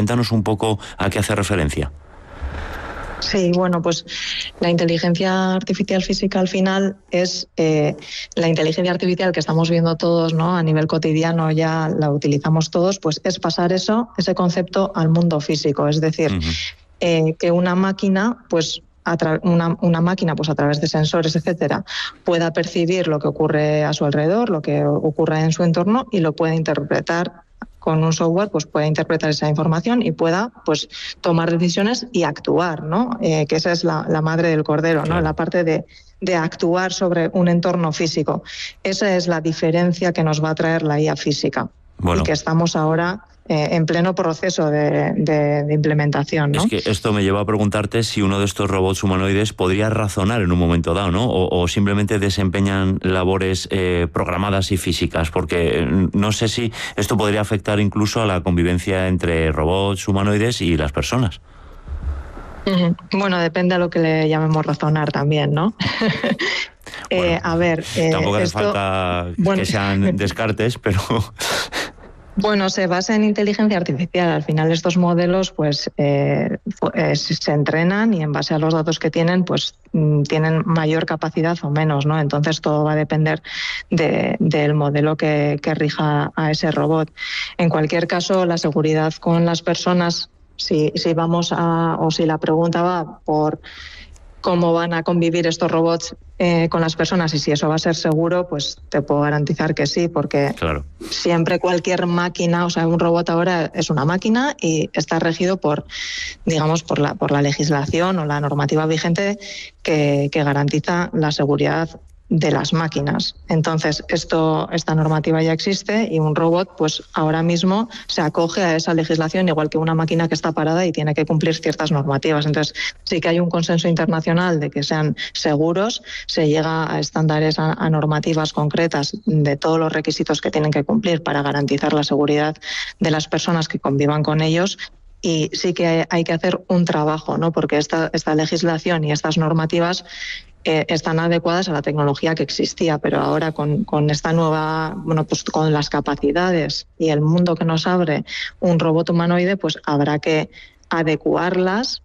Cuéntanos un poco a qué hace referencia. Sí, bueno, pues la inteligencia artificial física al final es la inteligencia artificial que estamos viendo todos, ¿no? A nivel cotidiano ya la utilizamos todos, pues es pasar ese concepto al mundo físico, es decir, que una máquina, pues una máquina, pues a través de sensores, etcétera, pueda percibir lo que ocurre a su alrededor, lo que ocurre en su entorno y lo pueda interpretar. Con un software pues pueda interpretar esa información y pueda pues tomar decisiones y actuar, ¿no? Que esa es la madre del cordero, ¿no? Claro. La parte de actuar sobre un entorno físico. Esa es la diferencia que nos va a traer la IA física. Bueno. Y que estamos ahora en pleno proceso de implementación, ¿no? Es que esto me lleva a preguntarte si uno de estos robots humanoides podría razonar en un momento dado, ¿no? O simplemente desempeñan labores programadas y físicas, porque no sé si esto podría afectar incluso a la convivencia entre robots humanoides y las personas. Bueno, depende a lo que le llamemos razonar también, ¿no? Bueno, a ver, tampoco hace falta que sean descartes, pero... Bueno, se basa en inteligencia artificial. Al final estos modelos pues se entrenan y en base a los datos que tienen pues tienen mayor capacidad o menos, ¿no? Entonces todo va a depender del modelo que rija a ese robot. En cualquier caso, la seguridad con las personas, si vamos o si la pregunta va por cómo van a convivir estos robots con las personas y si eso va a ser seguro, pues te puedo garantizar que sí, porque claro. Siempre cualquier máquina, o sea, un robot ahora es una máquina y está regido por, digamos, por la legislación o la normativa vigente que garantiza la seguridad de las máquinas. Entonces, esta normativa ya existe y un robot, pues ahora mismo se acoge a esa legislación igual que una máquina que está parada y tiene que cumplir ciertas normativas. Entonces, sí que hay un consenso internacional de que sean seguros, se llega a estándares, a normativas concretas de todos los requisitos que tienen que cumplir para garantizar la seguridad de las personas que convivan con ellos. Y sí que hay que hacer un trabajo, ¿no? Porque esta legislación y estas normativas están adecuadas a la tecnología que existía, pero ahora con esta nueva, bueno, pues con las capacidades y el mundo que nos abre un robot humanoide, pues habrá que adecuarlas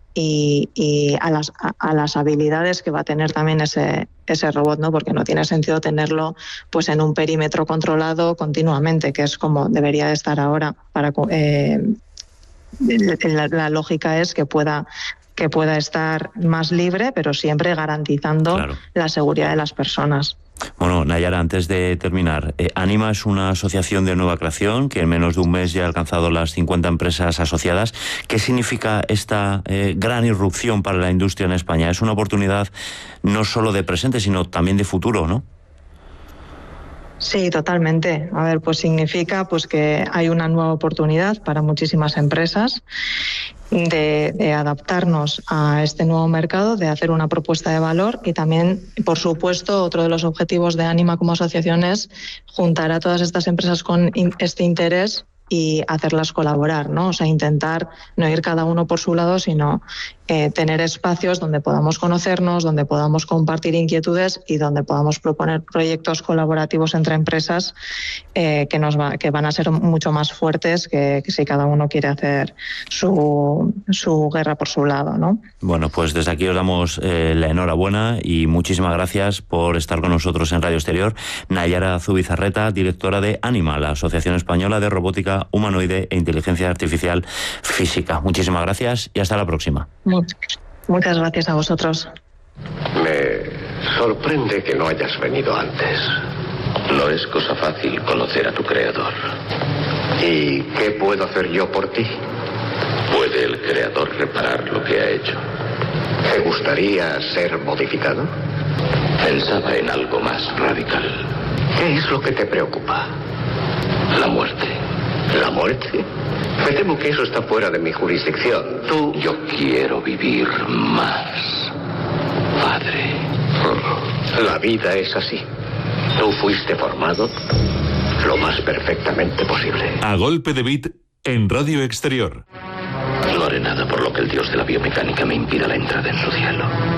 y a las habilidades que va a tener también ese robot, ¿no? Porque no tiene sentido tenerlo pues en un perímetro controlado continuamente, que es como debería de estar ahora. La lógica es que pueda estar más libre, pero siempre garantizando la seguridad de las personas. Bueno, Nayara, antes de terminar, Anima es una asociación de nueva creación que en menos de un mes ya ha alcanzado las 50 empresas asociadas. ¿Qué significa esta gran irrupción para la industria en España? Es una oportunidad no solo de presente, sino también de futuro, ¿no? Sí, totalmente. A ver, pues significa pues que hay una nueva oportunidad para muchísimas empresas de adaptarnos a este nuevo mercado, de hacer una propuesta de valor y también, por supuesto, otro de los objetivos de Anima como asociación es juntar a todas estas empresas con este interés y hacerlas colaborar, ¿no? O sea, intentar no ir cada uno por su lado, sino tener espacios donde podamos conocernos, donde podamos compartir inquietudes y donde podamos proponer proyectos colaborativos entre empresas que van a ser mucho más fuertes que si cada uno quiere hacer su guerra por su lado, ¿no? Bueno, pues desde aquí os damos la enhorabuena y muchísimas gracias por estar con nosotros en Radio Exterior. Nayara Zubizarreta, directora de Anima, la Asociación Española de Robótica Humanoide e Inteligencia Artificial Física. Muchísimas gracias y hasta la próxima. Muchas gracias a vosotros. Me sorprende que no hayas venido antes. No es cosa fácil conocer a tu creador. ¿Y qué puedo hacer yo por ti? ¿Puede el creador reparar lo que ha hecho? ¿Te gustaría ser modificado? Pensaba en algo más radical. ¿Qué es lo que te preocupa? La muerte. ¿La muerte? Me temo que eso está fuera de mi jurisdicción. Yo quiero vivir más, padre. La vida es así. Tú fuiste formado lo más perfectamente posible. A golpe de beat en Radio Exterior. No haré nada por lo que el dios de la biomecánica me impida la entrada en su cielo.